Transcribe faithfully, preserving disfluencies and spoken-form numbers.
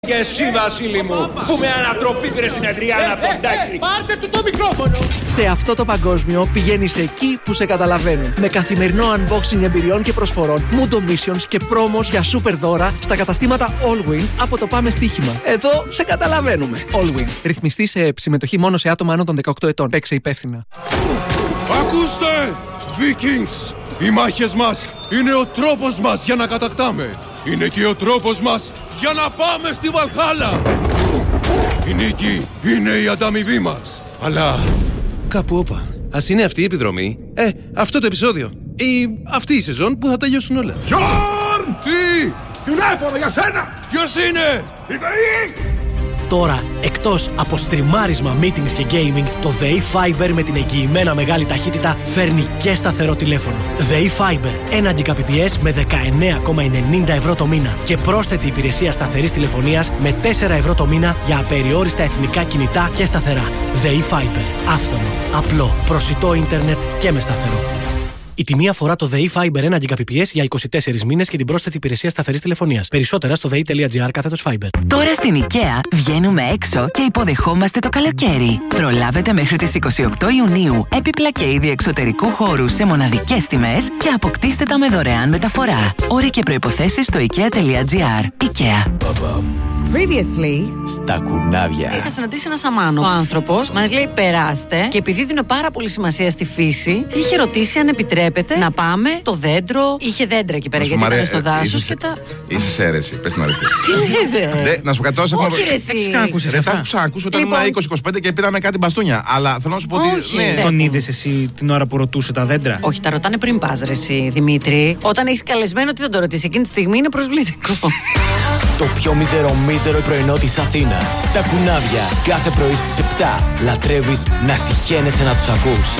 Και εσύ, Βασίλη μου, που με ανατροπή πήρες την Αντριάννα από τον Τάκη. Πάρτε του το μικρόφωνο. Σε αυτό το παγκόσμιο πηγαίνεις εκεί που σε καταλαβαίνουν. Με καθημερινό unboxing εμπειριών και προσφορών, Mundo Missions και promos για super δώρα στα καταστήματα Allwyn από το Πάμε Στοίχημα. Εδώ σε καταλαβαίνουμε. Allwyn. Ρυθμιστή σε συμμετοχή μόνο σε άτομα άνω των δεκαοκτώ ετών. Παίξε υπεύθυνα. Ακούστε! Vikings! Οι μάχες μας είναι ο τρόπος μας για να κατακτάμε. Είναι και ο τρόπος μας για να πάμε στη Βαλχάλα. Η νίκη είναι η ανταμοιβή μας. Αλλά κάπου όπα. Ας είναι αυτή η επιδρομή, ε, αυτό το επεισόδιο ή αυτή η σεζόν που θα τελειώσουν όλα. Γιόρν! Τι! Τηλέφωνο για σένα! Ποιος είναι? Η ΔΕΗ! Τώρα, εκτός από στριμάρισμα, meetings και gaming, το ΔΕΗ Fiber με την εγγυημένα μεγάλη ταχύτητα φέρνει και σταθερό τηλέφωνο. ΔΕΗ Fiber, ένα Gbps με δεκαεννέα κόμμα ενενήντα ευρώ το μήνα και πρόσθετη υπηρεσία σταθερής τηλεφωνίας με τέσσερα ευρώ το μήνα για απεριόριστα εθνικά κινητά και σταθερά. ΔΕΗ Fiber, άφθονο, απλό, προσιτό ίντερνετ και με σταθερό. Η τιμή αφορά το ΔΕΗ Fiber ένα Gbps για είκοσι τέσσερις μήνες και την πρόσθετη υπηρεσία σταθερής τηλεφωνίας. Περισσότερα στο δei.gr κάθετος Fiber. Τώρα στην IKEA βγαίνουμε έξω και υποδεχόμαστε το καλοκαίρι. Προλάβετε μέχρι τις είκοσι οκτώ Ιουνίου έπιπλα και είδη εξωτερικού χώρου σε μοναδικές τιμές και αποκτήστε τα με δωρεάν μεταφορά. Όροι και προϋποθέσεις στο ikea.gr. IKEA. Previously, στα κουνάβια. είχα συναντήσει ένα σαμάνο. Ο άνθρωπος μας λέει περάστε και επειδή δίνω πάρα πολύ σημασία στη φύση, είχε ρωτήσει αν επιτρέπεται να πάμε το δέντρο. Είχε δέντρα εκεί πέρα γιατί ήταν στο δάσος και τα. Είσαι σε αίρεση, πες την αλήθεια. Τι λες, Να σου πω κάτι, όχι ρε εσύ. έχεις ξανακούσει αυτά. Έχω ξανακούσει όταν ήμουν είκοσι είκοσι πέντε και πήραμε κάτι μπαστούνια. Αλλά θέλω να σου πω ότι. Ναι. Τον είδες εσύ την ώρα που ρωτούσε τα δέντρα? Όχι, τα ρωτάνε πριν πας ρε εσύ, Δημήτρη. Όταν έχεις καλεσμένο, τι θα το ρωτήσει? Εκείνη τη στιγμή είναι προσβλητικό. Το πιο μίζερο μίζερο πρωινό της Αθήνας. Τα κουνάβια. Κάθε πρωί στις επτά. Λατρεύεις να συχαίνεσαι να τους ακούς.